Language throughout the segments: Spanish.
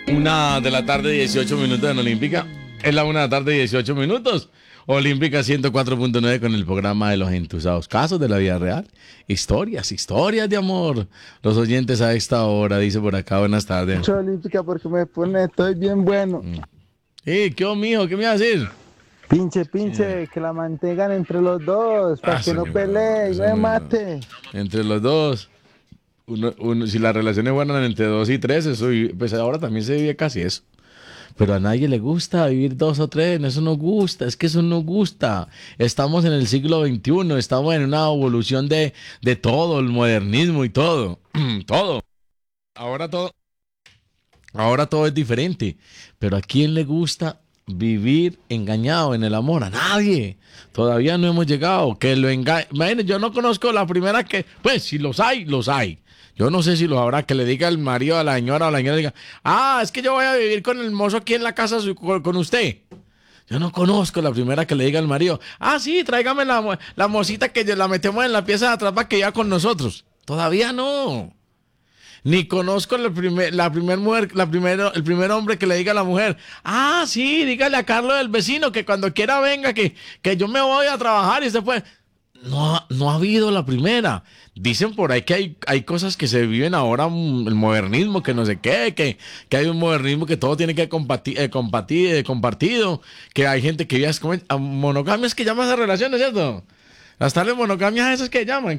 1:18 PM en Olímpica. Es la 1:18 PM. Olímpica 104.9 con el programa de los entusados. Casos de la vida real. Historias de amor. Los oyentes a esta hora, dice por acá, buenas tardes. Mucho Olímpica porque me pone, estoy bien bueno. ¿Qué mijo? ¿Qué me va a decir? Pinche, que la mantengan entre los dos, para que no pelee y no me mate. Entre los dos. Si la relación es buena entre 2 y 3, eso, pues ahora también se vive casi eso. Pero a nadie le gusta vivir 2 o 3, eso no gusta, es que eso no gusta. Estamos en el siglo XXI, estamos en una evolución de todo, el modernismo y todo, todo. Ahora todo es diferente. Pero ¿a quién le gusta vivir engañado en el amor? A nadie. Todavía no hemos llegado. Que lo imagínense, yo no conozco la primera que, pues si los hay, los hay. Yo no sé si los habrá, que le diga el marido a la señora o la señora diga, es que yo voy a vivir con el mozo aquí en la casa con usted. Yo no conozco la primera que le diga al marido, sí, tráigame la mocita que la metemos en la pieza de atrás para que viva con nosotros. Todavía no. Ni conozco el primer hombre que le diga a la mujer, sí, dígale a Carlos del vecino que cuando quiera venga, que yo me voy a trabajar y después. No ha habido la primera. Dicen por ahí que hay cosas que se viven ahora, el modernismo, que no sé qué, que hay un modernismo que todo tiene que compartido, que hay gente que ya es como monogamias que llaman esas relaciones, ¿cierto? Las tales monogamias esas que llaman,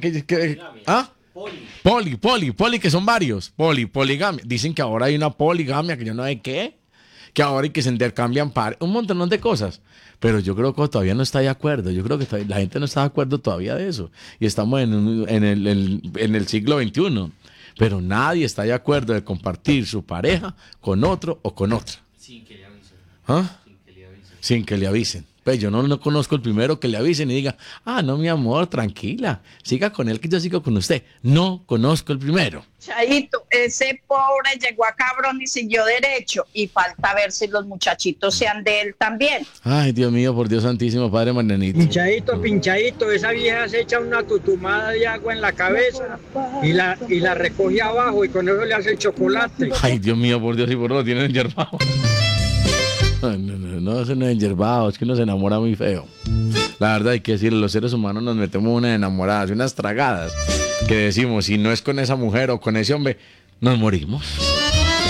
Poli, que son varios, poligamia. Dicen que ahora hay una poligamia, que yo no sé qué, que ahora hay que se intercambian un montón de cosas. Pero yo creo que todavía no está de acuerdo. Yo creo que la gente no está de acuerdo todavía de eso. Y estamos en el siglo XXI. Pero nadie está de acuerdo de compartir su pareja con otro o con otra. Sin que le avisen. Sin que le avisen. Pues yo no conozco el primero que le avisen y diga, no, mi amor, tranquila, siga con él que yo sigo con usted. No conozco el primero. Chaito, ese pobre llegó a cabrón y siguió derecho y falta ver si los muchachitos sean de él también. Ay, Dios mío, por Dios santísimo, Padre Mananito. Pinchadito, esa vieja se echa una tutumada de agua en la cabeza y la recoge abajo y con eso le hace el chocolate. Ay, Dios mío, por Dios, y por lo tienen yerbado. No, eso no es yerbado, es que uno se enamora muy feo. La verdad hay que decirlo, los seres humanos nos metemos unas enamoradas, unas tragadas, que decimos, si no es con esa mujer o con ese hombre, nos morimos.